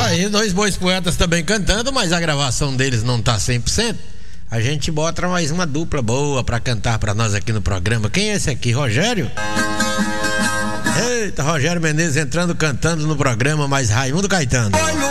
aí, dois bois poetas também cantando, mas a gravação deles não tá 100%. A gente bota mais uma dupla boa pra cantar pra nós aqui no programa. Quem é esse aqui? Rogério? Eita, Rogério Menezes entrando, cantando no programa, mais Raimundo Caetano.